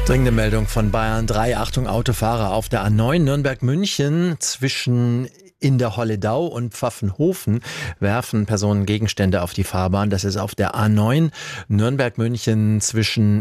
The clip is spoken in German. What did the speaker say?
Dringende Meldung von Bayern 3. Achtung, Autofahrer auf der A9 Nürnberg-München zwischen in der Holledau und Pfaffenhofen werfen Personen Gegenstände auf die Fahrbahn. Das ist auf der A9 Nürnberg-München zwischen